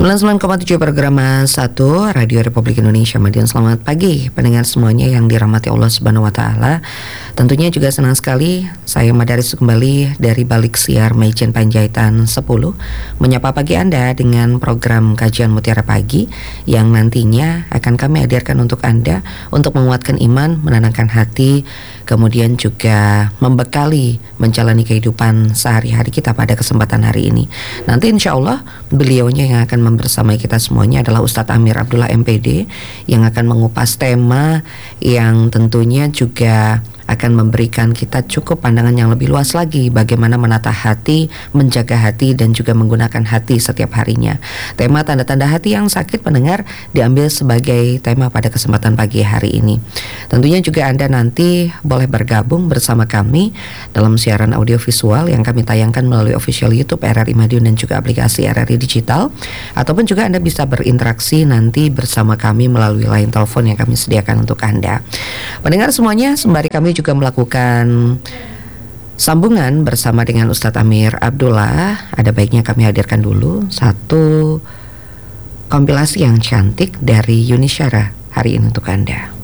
99,7 Programa 1 Radio Republik Indonesia Madiun. Selamat pagi pendengar semuanya yang dirahmati Allah Subhanahu wa taala. Tentunya juga senang sekali saya Madaris kembali dari balik siar Maijen Panjaitan 10 menyapa pagi Anda dengan program kajian Mutiara Pagi yang nantinya akan kami hadirkan untuk Anda untuk menguatkan iman, menenangkan hati, kemudian juga membekali menjalani kehidupan sehari-hari kita pada kesempatan hari ini. Nanti insya Allah beliaunya yang akan membersamai kita semuanya adalah Ustadz Amir Abdullah MPD yang akan mengupas tema yang tentunya juga akan memberikan kita cukup pandangan yang lebih luas lagi bagaimana menata hati, menjaga hati dan juga menggunakan hati setiap harinya. Tema tanda-tanda hati yang sakit pendengar diambil sebagai tema pada kesempatan pagi hari ini. Tentunya juga Anda nanti boleh bergabung bersama kami dalam siaran audio visual yang kami tayangkan melalui official YouTube RRI Madiun dan juga aplikasi RRI Digital, ataupun juga Anda bisa berinteraksi nanti bersama kami melalui line telepon yang kami sediakan untuk Anda. Pendengar semuanya, sembari kami juga melakukan sambungan bersama dengan Ustadz Amir Abdullah, ada baiknya kami hadirkan dulu satu kompilasi yang cantik dari Yuni Syara hari ini untuk Anda.